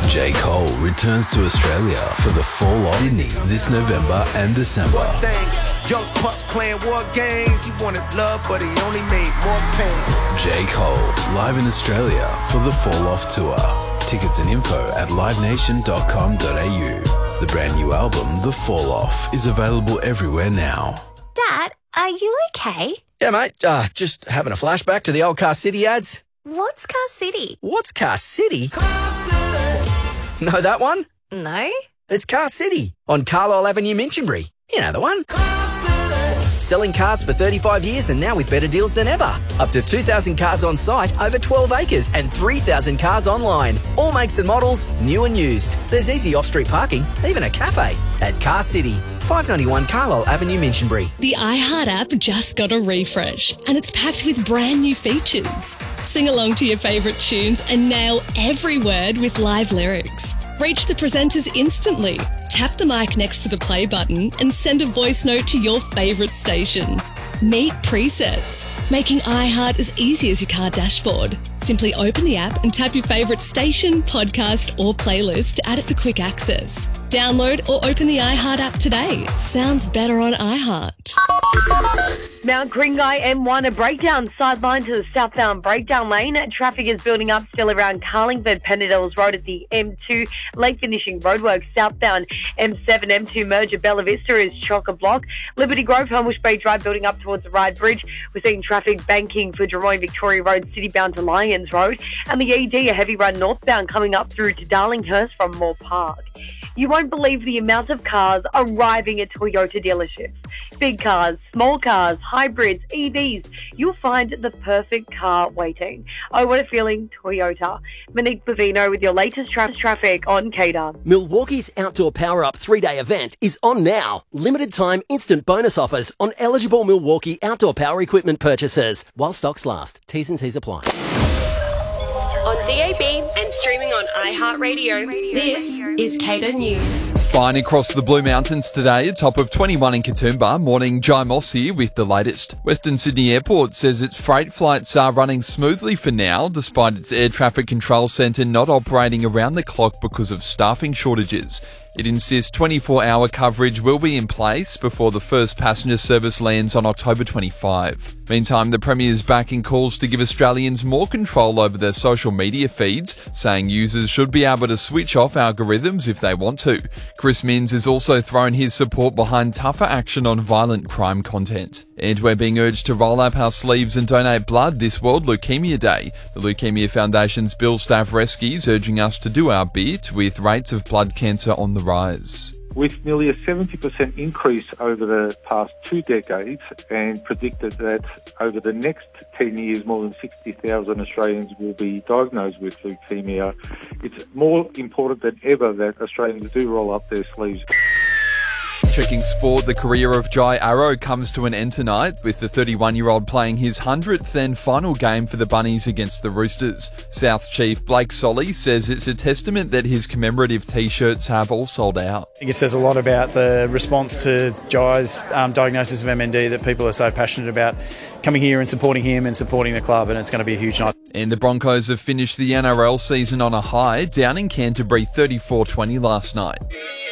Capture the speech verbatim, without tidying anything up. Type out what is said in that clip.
J. Cole returns to Australia for the Fall of Sydney this November and December. One thing, young pups playing war games. He wanted love, but he only made more pain. J. Cole, live in Australia for the Fall Off Tour. Tickets and info at live nation dot com dot a u. The brand new album, The Fall Off, is available everywhere now. Dad, are you okay? Yeah, mate. Uh, just having a flashback to the old Car City ads. What's Car City? What's Car City? Car City. Know that one? No. It's Car City on Carlisle Avenue, Minchinbury. You know the one. Car City. Selling cars for thirty-five years and now with better deals than ever. Up to two thousand cars on site, over twelve acres and three thousand cars online. All makes and models, new and used. There's easy off-street parking, even a cafe at Car City. five ninety-one Carlisle Avenue, Minchinbury. The iHeart app just got a refresh and it's packed with brand new features. Sing along to your favourite tunes and nail every word with live lyrics. Reach the presenters instantly. Tap the mic next to the play button and send a voice note to your favourite station. Meet presets, making iHeart as easy as your car dashboard. Simply open the app and tap your favourite station, podcast or playlist to add it for quick access. Download or open the iHeart app today. Sounds better on iHeart. Mount Kringai M one, a breakdown sideline to the southbound breakdown lane. Traffic is building up still around Carlingford, Penadils Road at the M two. Late finishing roadworks southbound M seven, M two merger. Bella Vista is chock-a-block. Liberty Grove, Homebush Bay Drive building up towards the Ryde Bridge. We're seeing traffic banking for Drummoyne Victoria Road, city-bound to Lyons Road. And the E D, a heavy run northbound coming up through to Darlinghurst from Moore Park. You won't believe the amount of cars arriving at Toyota dealerships. Big cars, small cars, hybrids, E Vs. You'll find the perfect car waiting. Oh, what a feeling, Toyota. Monique Bavino with your latest tra- traffic on K D A R. Milwaukee's Outdoor Power Up three-day event is on now. Limited time instant bonus offers on eligible Milwaukee outdoor power equipment purchases. While stocks last. T's and C's apply. On D A B and streaming on iHeartRadio, this is K D A News. Fine across the Blue Mountains today, a top of twenty-one in Katoomba. Morning, Jai Moss here with the latest. Western Sydney Airport says its freight flights are running smoothly for now, despite its air traffic control centre not operating around the clock because of staffing shortages. It insists twenty-four hour coverage will be in place before the first passenger service lands on October twenty-fifth. Meantime, the Premier is backing calls to give Australians more control over their social media feeds, saying users should be able to switch off algorithms if they want to. Chris Minns has also thrown his support behind tougher action on violent crime content. And we're being urged to roll up our sleeves and donate blood this World Leukaemia Day. The Leukaemia Foundation's Bill Stavreski is urging us to do our bit, with rates of blood cancer on the rise. With nearly a seventy percent increase over the past two decades, and predicted that over the next ten years more than sixty thousand Australians will be diagnosed with leukaemia, it's more important than ever that Australians do roll up their sleeves. Checking sport, the career of Jai Arrow comes to an end tonight, with the thirty-one-year-old playing his hundredth and final game for the Bunnies against the Roosters. South Chief Blake Solly says it's a testament that his commemorative T-shirts have all sold out. I think it says a lot about the response to Jai's um, diagnosis of M N D, that people are so passionate about coming here and supporting him and supporting the club, and it's going to be a huge night. And the Broncos have finished the N R L season on a high, down in Canterbury thirty-four twenty last night.